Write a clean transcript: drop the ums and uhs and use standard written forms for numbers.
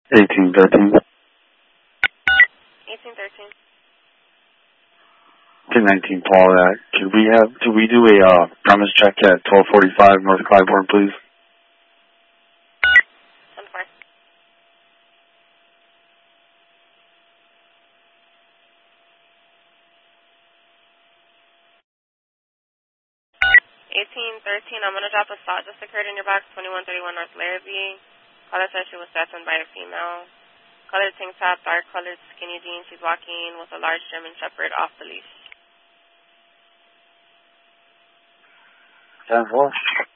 1813. 1813. 1019 Paul, could we do a premise check at 1245 North Clybourne, please? 10-4. 1813, I'm going to drop a assault just occurred in your box, 2131 North Larrabee. Caller says she was threatened by a female. Colored tank top, dark colored skinny jeans. She's walking with a large German Shepherd off the leash. 10-4.